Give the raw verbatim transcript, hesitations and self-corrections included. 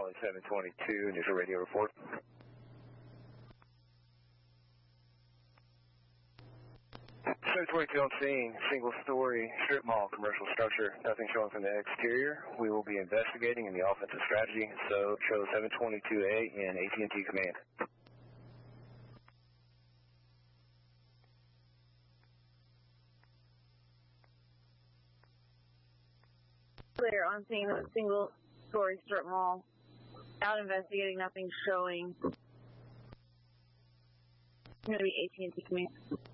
Holland seven twenty-two, initial radio report. seven twenty-two on scene, single story strip mall commercial structure, nothing showing from the exterior. We will be investigating in the offensive strategy, so show seven twenty-two A in A T and T command. Clear on scene of a single story strip mall. Out investigating, nothing showing. It's going to be A T and T command.